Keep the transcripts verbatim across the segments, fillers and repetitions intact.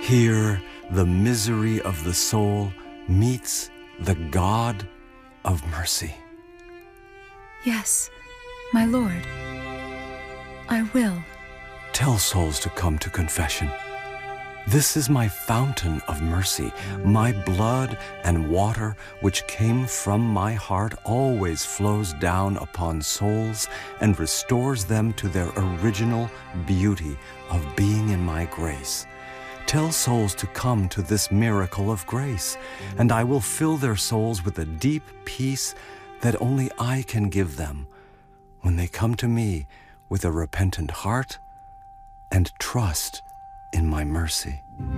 Here, the misery of the soul meets the God of mercy. Yes, my Lord. I will. Tell souls to come to confession. This is my fountain of mercy. My blood and water, which came from my heart, always flows down upon souls and restores them to their original beauty of being in my grace. Tell souls to come to this miracle of grace, and I will fill their souls with a deep peace that only I can give them when they come to me with a repentant heart and trust in my mercy.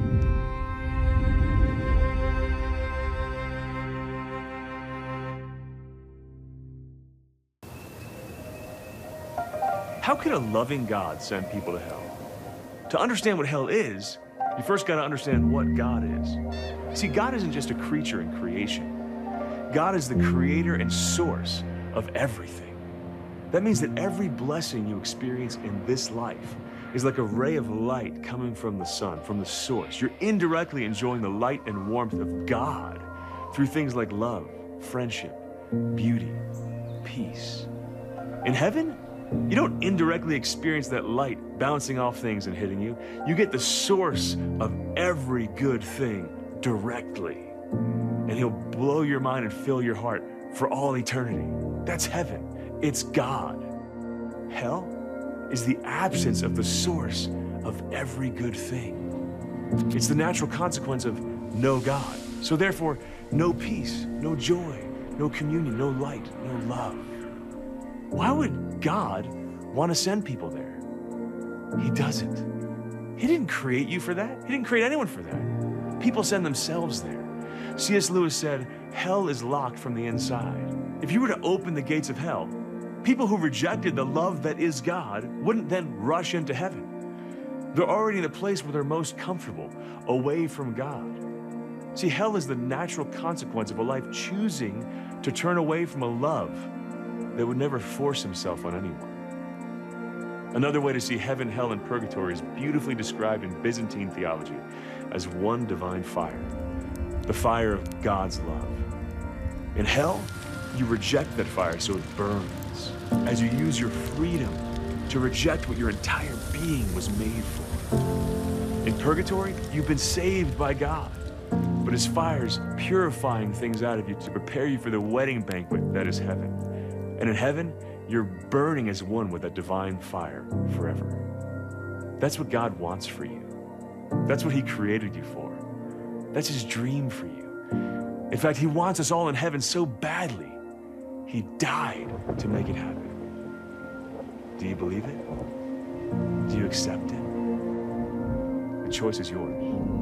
How can a loving God send people to hell? To understand what hell is, you first got to understand what God is. See, God isn't just a creature in creation. God is the creator and source of everything. That means that every blessing you experience in this life is like a ray of light coming from the sun, from the source. You're indirectly enjoying the light and warmth of God through things like love, friendship, beauty, peace. In heaven, you don't indirectly experience that light bouncing off things and hitting you. You get the source of every good thing directly. And he'll blow your mind and fill your heart for all eternity. That's heaven. It's God. Hell is the absence of the source of every good thing. It's the natural consequence of no God. So therefore, no peace, no joy, no communion, no light, no love. Why would God want to send people there? He doesn't. He didn't create you for that. He didn't create anyone for that. People send themselves there. C S Lewis said, hell is locked from the inside. If you were to open the gates of hell, people who rejected the love that is God wouldn't then rush into heaven. They're already in a place where they're most comfortable, away from God. See, hell is the natural consequence of a life choosing to turn away from a love that would never force himself on anyone. Another way to see heaven, hell, and purgatory is beautifully described in Byzantine theology as one divine fire, the fire of God's love. In hell, you reject that fire so it burns, as you use your freedom to reject what your entire being was made for. In purgatory, you've been saved by God, but his fire's purifying things out of you to prepare you for the wedding banquet that is heaven. And in heaven, you're burning as one with that divine fire forever. That's what God wants for you. That's what he created you for. That's his dream for you. In fact, he wants us all in heaven so badly, he died to make it happen. Do you believe it? Do you accept it? The choice is yours.